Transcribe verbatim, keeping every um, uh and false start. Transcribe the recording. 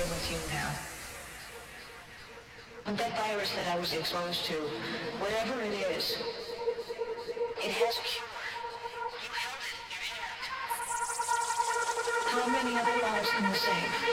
with you now. But that virus that I was exposed to, whatever it is, it has a cure. You held it in your hand. How many other lives can we save?